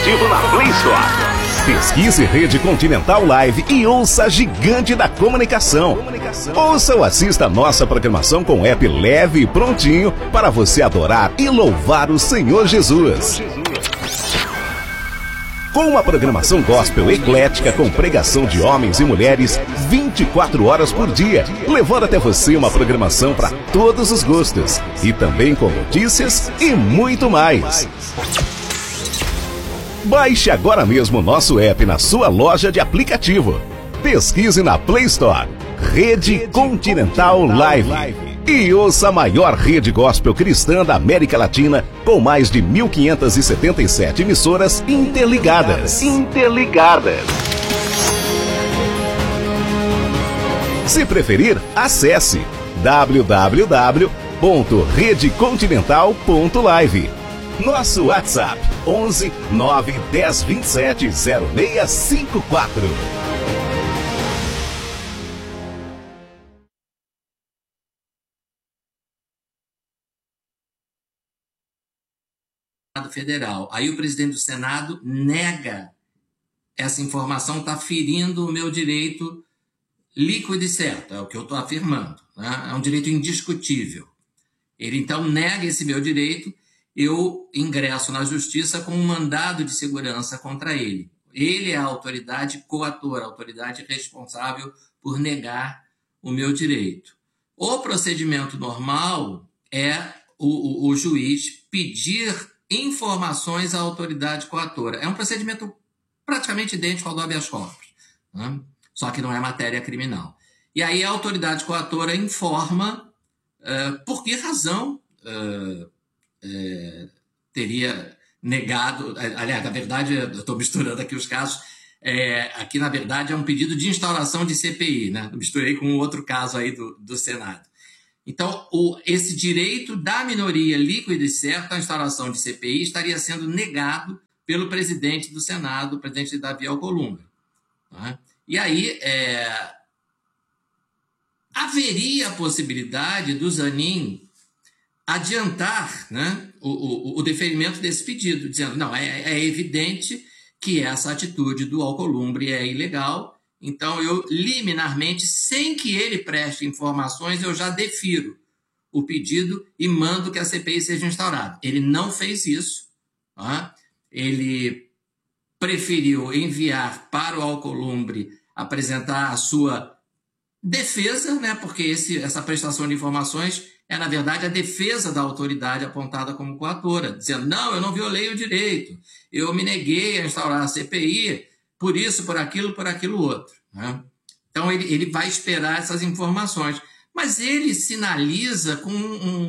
aplicativo na Play Store. Pesquise Rede Continental Live e ouça a gigante da comunicação. Ouça ou assista nossa programação com app leve e prontinho para você adorar e louvar o Senhor Jesus. Com uma programação gospel eclética com pregação de homens e mulheres 24 horas por dia, levando até você uma programação para todos os gostos e também com notícias e muito mais. Baixe agora mesmo o nosso app na sua loja de aplicativo. Pesquise na Play Store Rede Continental Live e ouça a maior rede gospel cristã da América Latina com mais de 1.577 emissoras interligadas. Se preferir, acesse www.redecontinental.live. Nosso WhatsApp 11 9 10 27 0654. Federal. Aí o presidente do Senado nega essa informação, está ferindo o meu direito líquido e certo, é o que eu estou afirmando, né? É um direito indiscutível. Ele então nega esse meu direito, eu ingresso na justiça com um mandado de segurança contra ele. Ele é a autoridade coatora, a autoridade responsável por negar o meu direito. O procedimento normal é o juiz pedir informações à autoridade coatora. É um procedimento praticamente idêntico ao do habeas corpus, né? Só que não é matéria criminal. E aí a autoridade coatora informa por que razão teria negado. Aliás, na verdade, eu estou misturando aqui os casos. Aqui, na verdade, é um pedido de instauração de CPI, né? Eu misturei com outro caso aí do Senado. Então, esse direito da minoria líquida e certa à instauração de CPI estaria sendo negado pelo presidente do Senado, o presidente Davi Alcolumbre, né? E aí, haveria a possibilidade do Zanin adiantar, né, o deferimento desse pedido, dizendo, não, é evidente que essa atitude do Alcolumbre é ilegal, então eu liminarmente, sem que ele preste informações, eu já defiro o pedido e mando que a CPI seja instaurada. Ele não fez isso, tá? Ele preferiu enviar para o Alcolumbre apresentar a sua defesa, né, porque essa prestação de informações é, na verdade, a defesa da autoridade apontada como coatora, dizendo, não, eu não violei o direito, eu me neguei a instaurar a CPI, por isso, por aquilo outro, né? Então, ele vai esperar essas informações. Mas ele sinaliza com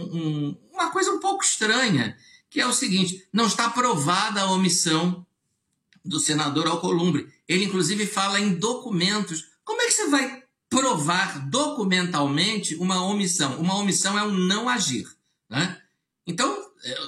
uma coisa um pouco estranha, que é o seguinte, não está provada a omissão do senador Alcolumbre. Ele, inclusive, fala em documentos. Como é que você vai provar documentalmente uma omissão? Uma omissão é um não agir, né? Então,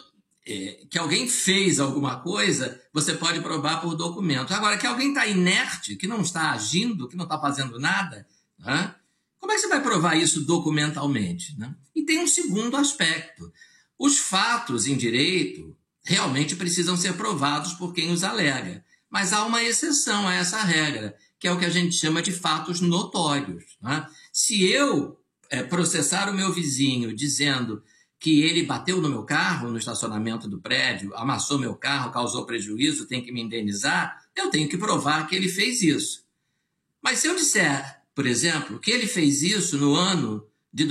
que alguém fez alguma coisa, você pode provar por documento. Agora, que alguém está inerte, que não está agindo, que não está fazendo nada, né? Como é que você vai provar isso documentalmente, né? E tem um segundo aspecto. Os fatos em direito realmente precisam ser provados por quem os alega. Mas há uma exceção a essa regra, que é o que a gente chama de fatos notórios, né? Se eu processar o meu vizinho dizendo que ele bateu no meu carro, no estacionamento do prédio, amassou meu carro, causou prejuízo, tem que me indenizar, eu tenho que provar que ele fez isso. Mas se eu disser, por exemplo, que ele fez isso no ano de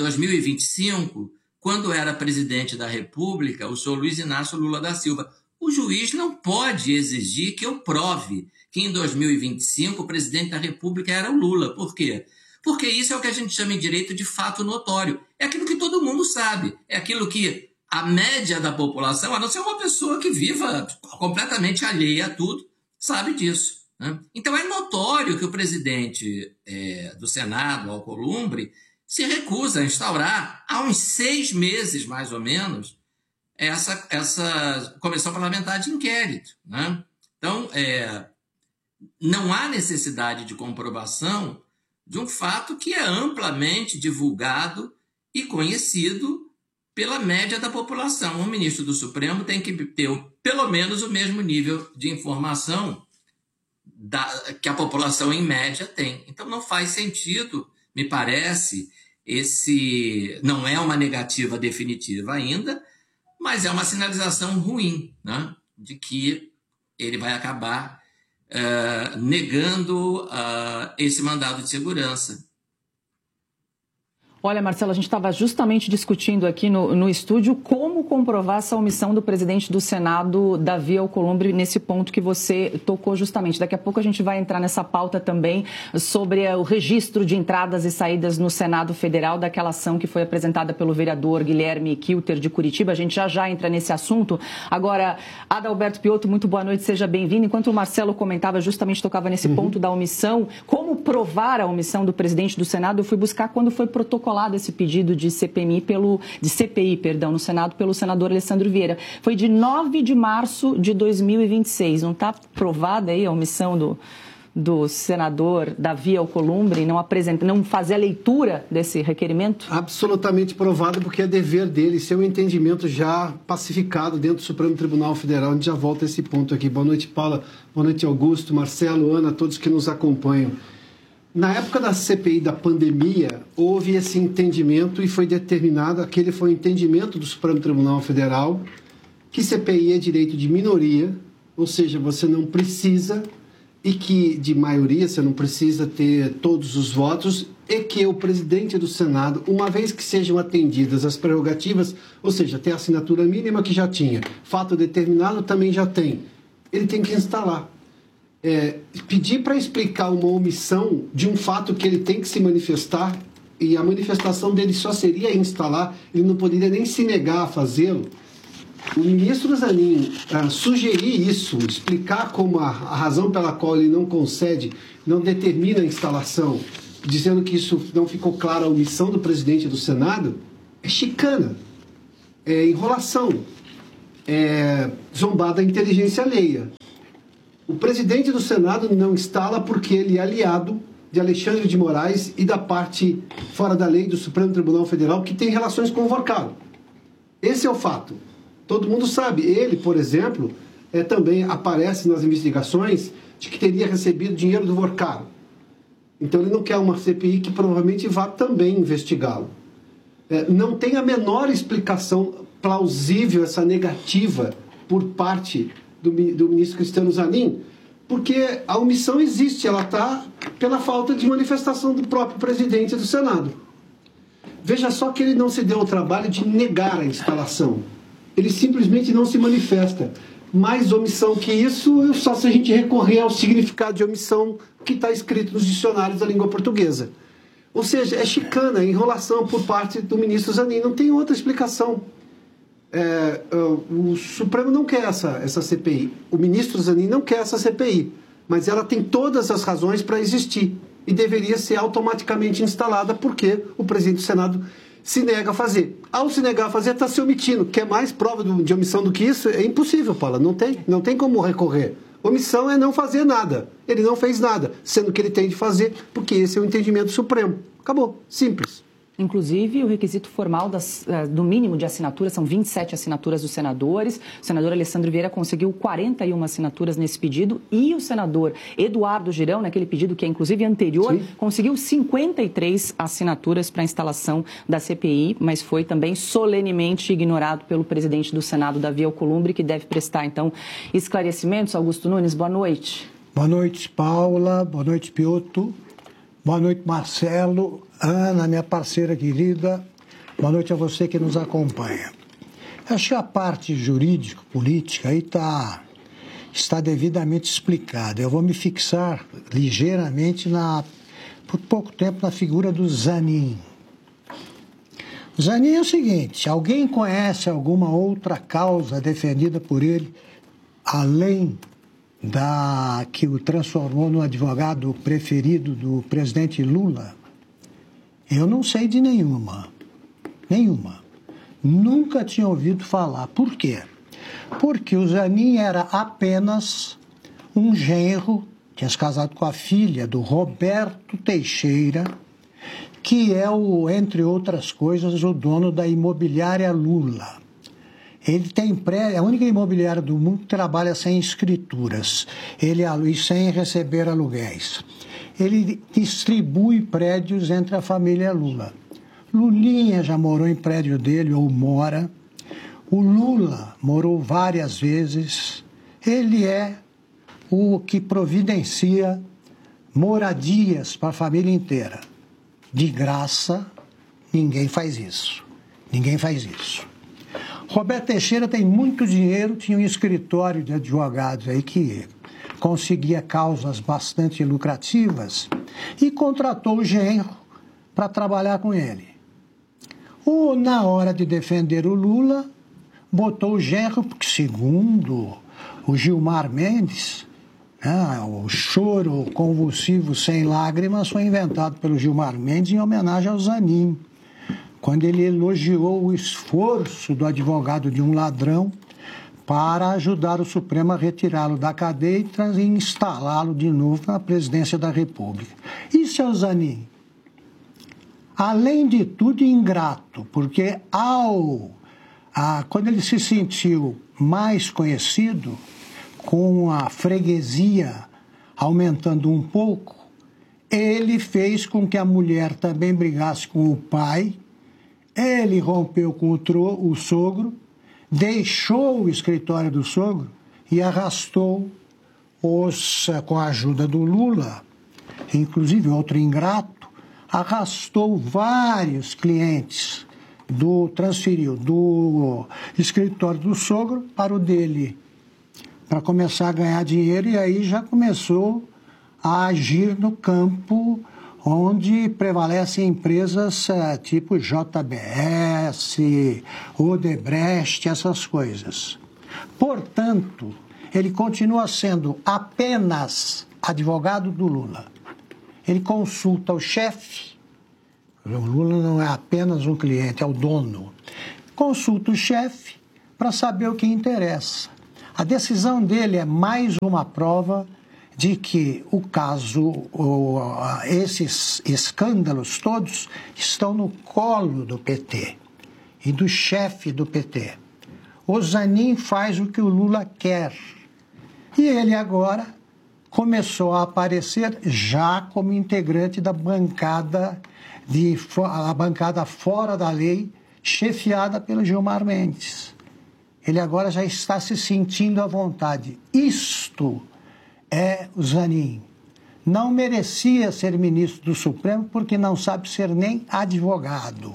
2025, quando era presidente da República, o senhor Luiz Inácio Lula da Silva, o juiz não pode exigir que eu prove que em 2025 o presidente da República era o Lula. Por quê? Porque isso é o que a gente chama em direito de fato notório. É aquilo que todo mundo sabe. É aquilo que a média da população, a não ser uma pessoa que viva completamente alheia a tudo, sabe disso, né? Então é notório que o presidente do Senado, Alcolumbre, se recusa a instaurar, há uns 6 meses mais ou menos, essa comissão parlamentar de inquérito, né? Então, não há necessidade de comprovação de um fato que é amplamente divulgado e conhecido pela média da população. O ministro do Supremo tem que ter pelo menos o mesmo nível de informação que a população em média tem. Então não faz sentido, me parece, não é uma negativa definitiva ainda, mas é uma sinalização ruim, né, de que ele vai acabar negando esse mandado de segurança. Olha, Marcelo, a gente estava justamente discutindo aqui no estúdio como comprovar essa omissão do presidente do Senado, Davi Alcolumbre, nesse ponto que você tocou justamente. Daqui a pouco a gente vai entrar nessa pauta também sobre o registro de entradas e saídas no Senado Federal daquela ação que foi apresentada pelo vereador Guilherme Kilter de Curitiba. A gente já entra nesse assunto. Agora, Adalberto Piotto, muito boa noite, seja bem-vindo. Enquanto o Marcelo comentava, justamente tocava nesse ponto da omissão, como provar a omissão do presidente do Senado, eu fui buscar quando foi protocolado esse pedido de CPI no Senado pelo senador Alessandro Vieira. Foi de 9 de março de 2026. Não está provada aí a omissão do senador Davi Alcolumbre não fazer a leitura desse requerimento? Absolutamente provado, porque é dever dele, seu entendimento já pacificado dentro do Supremo Tribunal Federal. A gente já volta a esse ponto aqui. Boa noite, Paula. Boa noite, Augusto, Marcelo, Ana, todos que nos acompanham. Na época da CPI da pandemia, houve esse entendimento e foi determinado, aquele foi o entendimento do Supremo Tribunal Federal, que CPI é direito de minoria, ou seja, você não precisa, e que de maioria você não precisa ter todos os votos, e que o presidente do Senado, uma vez que sejam atendidas as prerrogativas, ou seja, tem a assinatura mínima que já tinha, fato determinado também já tem, ele tem que instalar. Pedir para explicar uma omissão de um fato que ele tem que se manifestar, e a manifestação dele só seria instalar, ele não poderia nem se negar a fazê-lo. O ministro Zanin sugerir isso, explicar como a razão pela qual ele não concede, não determina a instalação, dizendo que isso não ficou clara a omissão do presidente do Senado, é chicana, é enrolação, é zombar da inteligência alheia. O presidente do Senado não instala porque ele é aliado de Alexandre de Moraes e da parte fora da lei do Supremo Tribunal Federal que tem relações com o Vorcalo. Esse é o fato. Todo mundo sabe. Ele, por exemplo, também aparece nas investigações de que teria recebido dinheiro do Vorcalo. Então ele não quer uma CPI que provavelmente vá também investigá-lo. Não tem a menor explicação plausível essa negativa por parte do ministro Cristiano Zanin, porque a omissão existe, ela está pela falta de manifestação do próprio presidente do Senado. Veja só que ele não se deu o trabalho de negar a instalação. Ele simplesmente não se manifesta. Mais omissão que isso, só se a gente recorrer ao significado de omissão que está escrito nos dicionários da língua portuguesa. Ou seja, é chicana, é enrolação por parte do ministro Zanin, não tem outra explicação. O Supremo não quer essa CPI, o ministro Zanin não quer essa CPI, mas ela tem todas as razões para existir e deveria ser automaticamente instalada porque o presidente do Senado se nega a fazer. Ao se negar a fazer, está se omitindo. Quer mais prova de omissão do que isso? É impossível, Paula, não tem como recorrer. Omissão é não fazer nada. Ele não fez nada, sendo que ele tem de fazer, porque esse é o entendimento supremo. Acabou, simples. Inclusive, o requisito formal do mínimo de assinaturas são 27 assinaturas dos senadores. O senador Alessandro Vieira conseguiu 41 assinaturas nesse pedido e o senador Eduardo Girão, naquele pedido que é inclusive anterior, sim, conseguiu 53 assinaturas para a instalação da CPI, mas foi também solenemente ignorado pelo presidente do Senado, Davi Alcolumbre, que deve prestar, então, esclarecimentos. Augusto Nunes, boa noite. Boa noite, Paula. Boa noite, Piotto. Boa noite, Marcelo. Ana, minha parceira querida, boa noite a você que nos acompanha. Acho que a parte jurídico-política aí está devidamente explicada. Eu vou me fixar ligeiramente, por pouco tempo, na figura do Zanin. O Zanin é o seguinte: alguém conhece alguma outra causa defendida por ele, além da que o transformou no advogado preferido do presidente Lula? Eu não sei de nenhuma. Nunca tinha ouvido falar. Por quê? Porque o Zanin era apenas um genro, tinha se casado com a filha do Roberto Teixeira, que é, entre outras coisas, o dono da imobiliária Lula. Ele tem prédio, é a única imobiliária do mundo que trabalha sem escrituras e sem receber aluguéis. Ele distribui prédios entre a família Lula. Lulinha já morou em prédio dele ou mora. O Lula morou várias vezes. Ele é o que providencia moradias para a família inteira. De graça, ninguém faz isso. Ninguém faz isso. Roberto Teixeira tem muito dinheiro, tinha um escritório de advogados aí que conseguia causas bastante lucrativas e contratou o genro para trabalhar com ele. Na hora de defender o Lula, botou o genro, porque segundo o Gilmar Mendes, o choro convulsivo sem lágrimas foi inventado pelo Gilmar Mendes em homenagem ao Zanin, quando ele elogiou o esforço do advogado de um ladrão para ajudar o Supremo a retirá-lo da cadeia e instalá-lo de novo na presidência da República. Isso é o Zanin. Além de tudo, ingrato, porque quando ele se sentiu mais conhecido, com a freguesia aumentando um pouco, ele fez com que a mulher também brigasse com o pai. Ele rompeu com o sogro, deixou o escritório do sogro e arrastou, com a ajuda do Lula, inclusive outro ingrato, arrastou vários clientes, transferiu do escritório do sogro para o dele, para começar a ganhar dinheiro, e aí já começou a agir no campo onde prevalecem empresas tipo JBS, Odebrecht, essas coisas. Portanto, ele continua sendo apenas advogado do Lula. Ele consulta o chefe, o Lula não é apenas um cliente, é o dono. Consulta o chefe para saber o que interessa. A decisão dele é mais uma prova de que o caso, esses escândalos todos estão no colo do PT e do chefe do PT. O Zanin faz o que o Lula quer. E ele agora começou a aparecer já como integrante da bancada, a bancada fora da lei, chefiada pelo Gilmar Mendes. Ele agora já está se sentindo à vontade. Isto é o Zanin. Não merecia ser ministro do Supremo porque não sabe ser nem advogado.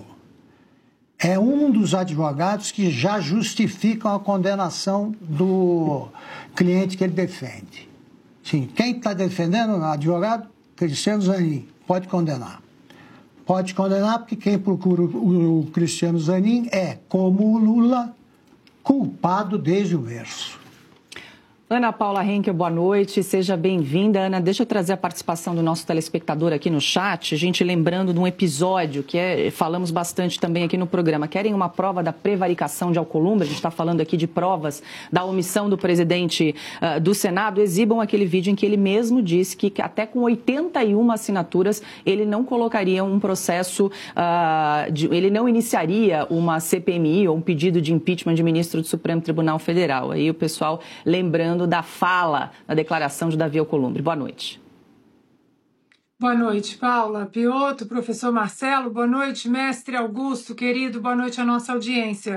É um dos advogados que já justificam a condenação do cliente que ele defende. Sim, quem está defendendo o advogado? Cristiano Zanin. Pode condenar. Pode condenar porque quem procura o Cristiano Zanin é, como o Lula, culpado desde o berço. Ana Paula Henkel, boa noite, seja bem-vinda. Ana, deixa eu trazer a participação do nosso telespectador aqui no chat, a gente lembrando de um episódio que falamos bastante também aqui no programa. Querem uma prova da prevaricação de Alcolumbre? A gente está falando aqui de provas da omissão do presidente do Senado. Exibam aquele vídeo em que ele mesmo disse que até com 81 assinaturas ele não colocaria um processo, ele não iniciaria uma CPMI ou um pedido de impeachment de ministro do Supremo Tribunal Federal. Aí o pessoal lembrando da fala, da declaração de Davi Alcolumbre. Boa noite. Boa noite, Paula, Piotto, professor Marcelo, boa noite, mestre Augusto, querido, boa noite à nossa audiência.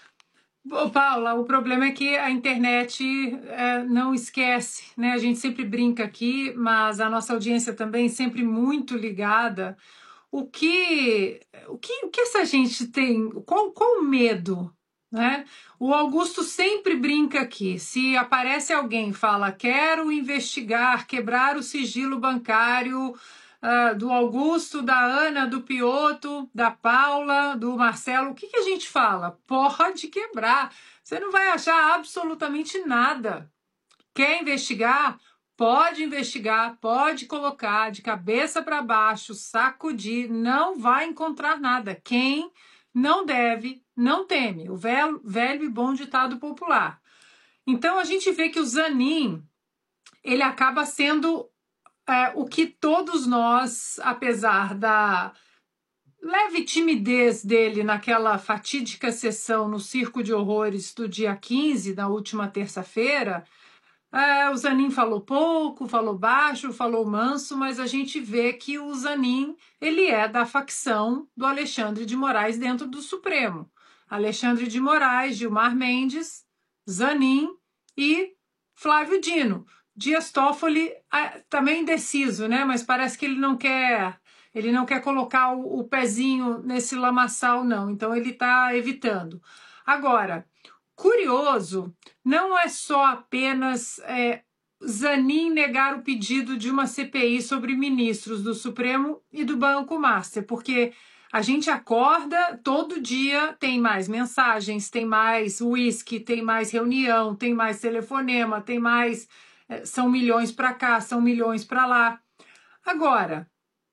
Paula, o problema é que a internet não esquece, né? A gente sempre brinca aqui, mas a nossa audiência também sempre muito ligada. O que essa gente tem? Qual o medo? Né? O Augusto sempre brinca aqui, se aparece alguém e fala quero investigar, quebrar o sigilo bancário do Augusto, da Ana, do Piotto, da Paula, do Marcelo, o que a gente fala? Pode quebrar, você não vai achar absolutamente nada. Quer investigar? Pode investigar, pode colocar de cabeça para baixo, sacudir, não vai encontrar nada. Quem não deve, não teme. O velho e bom ditado popular. Então, a gente vê que o Zanin, ele acaba sendo o que todos nós, apesar da leve timidez dele naquela fatídica sessão no Circo de Horrores do dia 15, na última terça-feira, o Zanin falou pouco, falou baixo, falou manso, mas a gente vê que o Zanin ele é da facção do Alexandre de Moraes dentro do Supremo. Alexandre de Moraes, Gilmar Mendes, Zanin e Flávio Dino. Dias Toffoli também indeciso, né? Mas parece que ele não quer colocar o pezinho nesse lamaçal, não. Então ele está evitando. Agora, curioso, não é só apenas Zanin negar o pedido de uma CPI sobre ministros do Supremo e do Banco Master, porque a gente acorda todo dia, tem mais mensagens, tem mais uísque, tem mais reunião, tem mais telefonema, tem mais... são milhões para cá, são milhões para lá. Agora,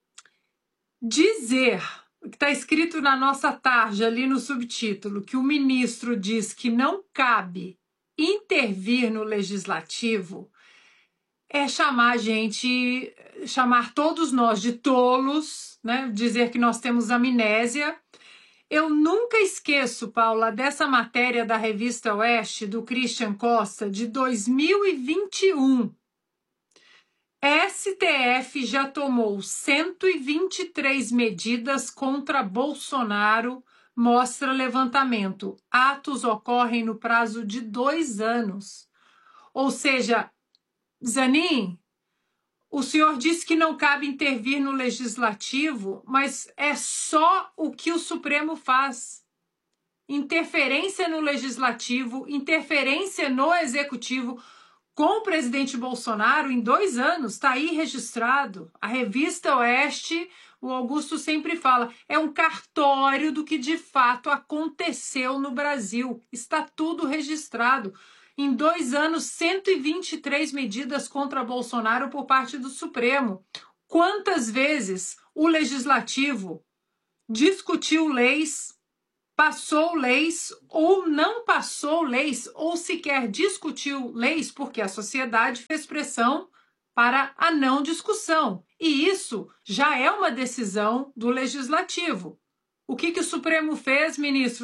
dizer, que está escrito na nossa tarja ali no subtítulo, que o ministro diz que não cabe intervir no legislativo, é chamar todos nós de tolos, né? Dizer que nós temos amnésia. Eu nunca esqueço, Paula, dessa matéria da revista Oeste, do Christian Costa, de 2021. STF já tomou 123 medidas contra Bolsonaro, mostra levantamento. Atos ocorrem no prazo de 2 anos. Ou seja, Zanin, o senhor disse que não cabe intervir no legislativo, mas é só o que o Supremo faz. Interferência no legislativo, interferência no executivo. Com o presidente Bolsonaro, em 2 anos, está aí registrado. A revista Oeste, o Augusto sempre fala, é um cartório do que de fato aconteceu no Brasil. Está tudo registrado. Em 2 anos, 123 medidas contra Bolsonaro por parte do Supremo. Quantas vezes o Legislativo discutiu leis, passou leis ou não passou leis, ou sequer discutiu leis, porque a sociedade fez pressão para a não discussão. E isso já é uma decisão do Legislativo. O que o Supremo fez, ministro?